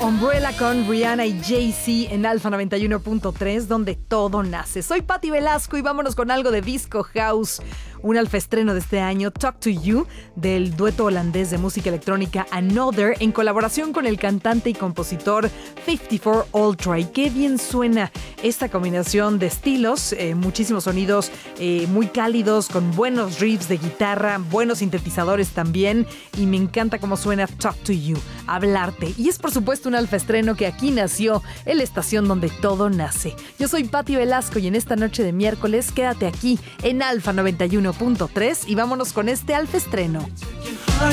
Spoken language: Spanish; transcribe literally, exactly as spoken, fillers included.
Umbrella con Rihanna y Jay-Z en Alfa noventa y uno punto tres, donde todo nace. Soy Patti Velasco y vámonos con algo de Disco House. Un alfaestreno de este año, Talk to You, del dueto holandés de música electrónica Another, en colaboración con el cantante y compositor cincuenta y cuatro Ultra. Y qué bien suena esta combinación de estilos, eh, muchísimos sonidos eh, muy cálidos, con buenos riffs de guitarra, buenos sintetizadores también, y me encanta cómo suena Talk to You, hablarte. Y es por supuesto un alfaestreno que aquí nació, en la estación donde todo nace. Yo soy Patti Velasco y en esta noche de miércoles quédate aquí en Alfa noventa y uno punto tres y vámonos con este alfaestreno. Heart